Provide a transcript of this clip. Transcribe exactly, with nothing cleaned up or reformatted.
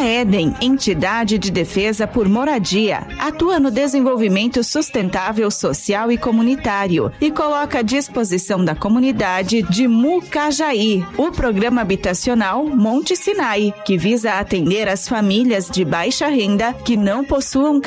Éden, entidade de defesa por moradia, atua no desenvolvimento sustentável social e comunitário e coloca à disposição da comunidade de Mucajaí o programa habitacional Monte Sinai, que visa atender as famílias de baixa renda que não possuam